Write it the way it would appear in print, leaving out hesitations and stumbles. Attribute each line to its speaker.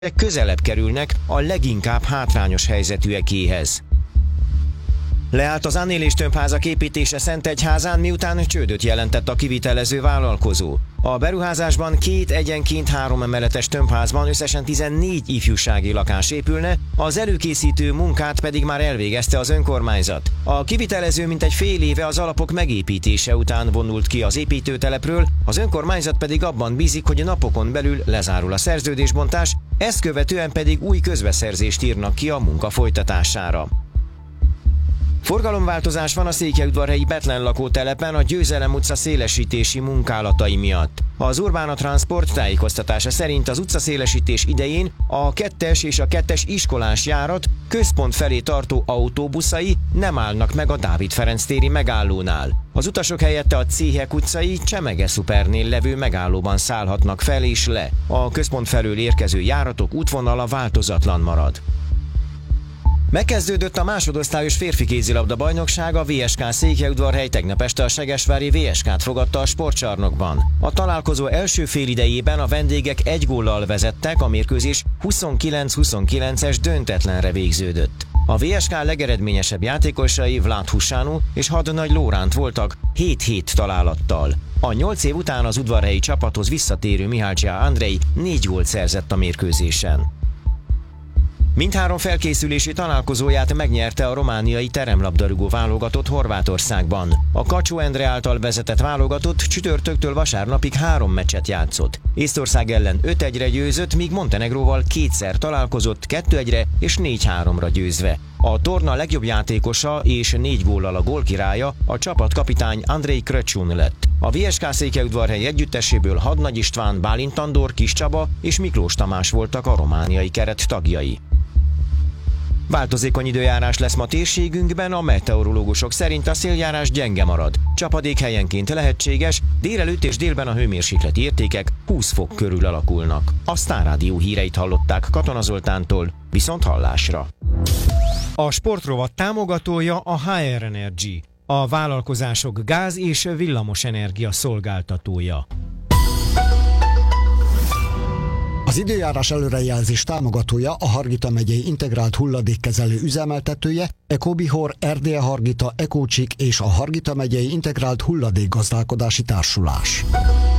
Speaker 1: közelebb kerülnek a leginkább hátrányos helyzetűekéhez. Leállt az Annél és tömbházak építése Szentegyházán, miután csődöt jelentett a kivitelező vállalkozó. A beruházásban 2 egyenként 3 emeletes tömbházban összesen 14 ifjúsági lakás épülne, az előkészítő munkát pedig már elvégezte az önkormányzat. A kivitelező mintegy fél éve az alapok megépítése után vonult ki az építőtelepről, az önkormányzat pedig abban bízik, hogy napokon belül lezárul a szerződésbontás, ezt követően pedig új közbeszerzést írnak ki a munka folytatására. Forgalomváltozás van a székelyudvarhelyi Bethlen lakótelepen a Győzelem utca szélesítési munkálatai miatt. Az Urbana Transport tájékoztatása szerint az utcaszélesítés idején a 2-es és a 2-es iskolás járat központ felé tartó autóbuszai nem állnak meg a Dávid Ferenc téri megállónál. Az utasok helyette a Céhek utcai Csemege Szupernél levő megállóban szállhatnak fel és le. A központ felől érkező járatok útvonala változatlan marad. Megkezdődött a másodosztályos férfi kézilabda bajnokság, a VSK Székelyudvarhely tegnap este a segesvári VSK-t fogadta a sportcsarnokban. A találkozó első félidejében a vendégek 1 góllal vezettek, a mérkőzés 29-29-es döntetlenre végződött. A VSK legeredményesebb játékosai Vlad Husánu és Hadnagy Lóránt voltak 7-7 találattal. A 8 év után az udvarhelyi csapathoz visszatérő Mihácsia Andrei 4 gólt szerzett a mérkőzésen. Mindhárom felkészülési találkozóját megnyerte a romániai teremlabdarúgó válogatott Horvátországban. A Kacsó Endre által vezetett válogatott csütörtöktől vasárnapig 3 meccset játszott. Észtország ellen 5-1-re győzött, míg Montenegróval 2-szer találkozott 2-1-re és 4-3-ra győzve. A torna legjobb játékosa és 4 góllal a gólkirálya a csapatkapitány Andrei Kröcsun lett. A VSK Székelyudvarhely együtteséből Hadnagy István, Bálint Andor, Kis Csaba és Miklós Tamás voltak a romániai keret tagjai. Változékony időjárás lesz ma térségünkben, a meteorológusok szerint a széljárás gyenge marad. Csapadék helyenként lehetséges, délelőtt és délben a hőmérsékleti értékek 20 fok körül alakulnak. A Sztár Rádió híreit hallották Katona Zoltántól, viszont hallásra.
Speaker 2: A sportrovat támogatója a HR Energy, a vállalkozások gáz- és villamosenergia szolgáltatója.
Speaker 3: Az időjárás előrejelzés támogatója a Hargita megyei integrált hulladékkezelő üzemeltetője, Ecobihor, Erdélye Hargita, Ecócsik és a Hargita megyei integrált hulladékgazdálkodási társulás.